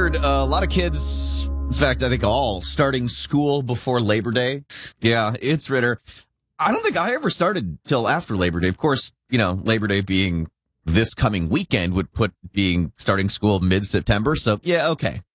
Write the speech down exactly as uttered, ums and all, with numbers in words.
heard uh, a lot of kids, in fact, I think all, starting school before Labor Day. Yeah, it's Ritter. I don't think I ever started till after Labor Day. Of course, you know, Labor Day being this coming weekend would put being starting school mid-September. So, yeah, okay.